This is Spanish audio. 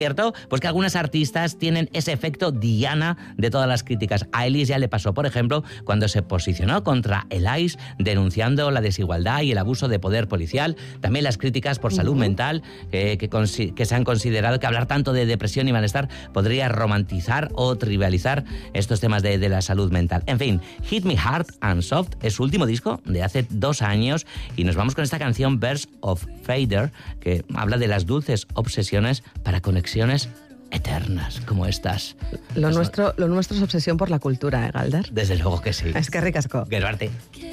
¿Cierto? Pues que algunas artistas tienen ese efecto diana de todas las críticas. A Elis ya le pasó, por ejemplo, cuando se posicionó contra el ICE, denunciando la desigualdad y el abuso de poder policial. También las críticas por salud mental, que se han considerado que hablar tanto de depresión y malestar podría romantizar o trivializar estos temas de la salud mental. En fin, Hit Me Hard and Soft es su último disco de hace 2 años y nos vamos con esta canción Birds of Fader, que habla de las dulces obsesiones para conexiones eternas como estas. Lo nuestro es obsesión por la cultura, Galder. Desde luego que sí. Es que ricasco. Gerbarte.